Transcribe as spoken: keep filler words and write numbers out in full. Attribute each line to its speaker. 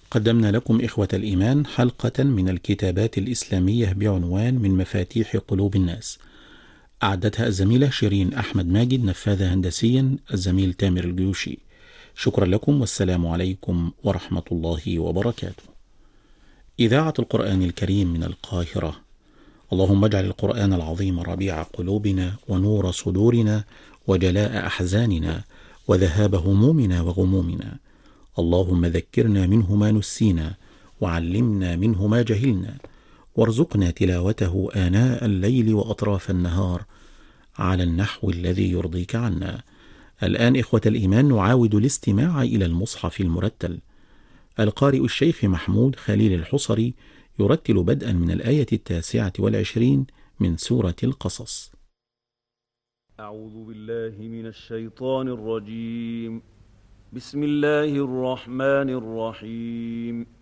Speaker 1: قدمنا لكم إخوة الإيمان حلقة من الكتابات الإسلامية بعنوان من مفاتيح قلوب الناس، أعدتها الزميلة شيرين أحمد ماجد، نفاذها هندسيا الزميل تامر الجيوشي. شكرا لكم والسلام عليكم ورحمة الله وبركاته. إذاعة القرآن الكريم من القاهرة. اللهم اجعل القرآن العظيم ربيع قلوبنا ونور صدورنا وجلاء أحزاننا وذهاب همومنا وغمومنا. اللهم ذكرنا منه ما نسينا وعلمنا منه ما جهلنا، وارزقنا تلاوته آناء الليل وأطراف النهار على النحو الذي يرضيك عنا. الآن إخوة الإيمان نعاود الاستماع إلى المصحف المرتل. القارئ الشيخ محمود خليل الحصري يرتل بدءا من الآية التاسعة والعشرين من سورة القصص.
Speaker 2: أعوذ بالله من الشيطان الرجيم. بسم الله الرحمن الرحيم.